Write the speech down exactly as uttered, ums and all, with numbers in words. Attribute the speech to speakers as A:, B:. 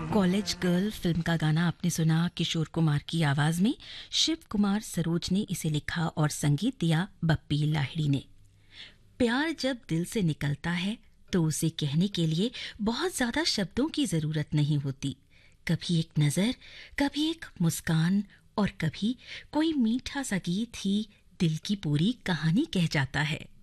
A: College girl film का गाना आपने सुना किशोर कुमार की आवाज में। शिव कुमार सरोज ने इसे लिखा और संगीत दिया बप्पी लाहिड़ी ने। प्यार जब दिल से निकलता है तो उसे कहने के लिए बहुत ज्यादा शब्दों की जरूरत नहीं होती। कभी एक नजर, कभी एक मुस्कान और कभी कोई मीठा सा गीत ही दिल की पूरी कहानी कह जाता है।